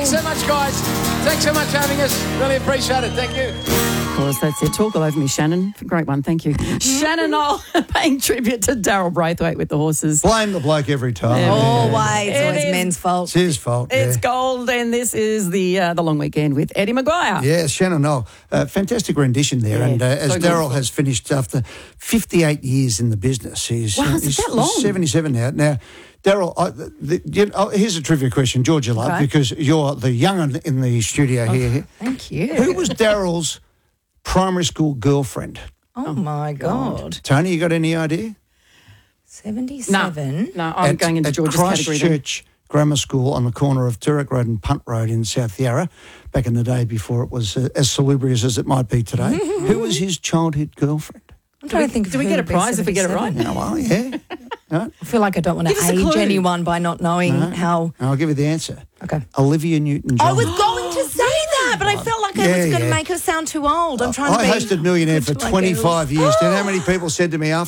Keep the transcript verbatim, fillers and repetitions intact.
Thanks so much, guys. Thanks so much for having us. Really appreciate it. Thank you. Of course, that's it. Talk all over me, Shannon. Great one, thank you. Shannon Knoll paying tribute to Daryl Braithwaite with the horses. Blame the bloke every time. Yeah. Always, It always is- men's fault. It's his fault. It's yeah. gold, and this is the uh, the long weekend with Eddie Maguire. Yeah, Shannon Knoll. Uh, fantastic rendition there. Yeah, and uh, as so Daryl good. has finished after fifty-eight years in the business, he's, Wow, uh, is it he's, that long? he's seventy-seven now. Now, Daryl, I- the, you know, oh, here's a trivia question, Georgia Love, Okay. because you're the young un in the studio here. Thank you. Who was Daryl's primary school girlfriend? Oh, my God. Tony, you got any idea? No, seventy-seven. no, I'm At- going into at George's category then. Christchurch Grammar School on the corner of Turek Road and Punt Road in South Yarra, back in the day before it was uh, as salubrious as it might be today. Who was his childhood girlfriend? I'm trying to think of Do we who get a would be prize if we get it right? seventy-seven. Oh, well, yeah. No, I feel like I don't want Give us a to age clue. anyone by not knowing no. how. I'll give you the answer. Okay. Olivia Newton-John. I was going to say that, but I felt like I Yeah, was going to yeah. make her sound too old. I'm trying I to be hosted Millionaire good for to my twenty-five girls. years. Do you know how many people said to me after?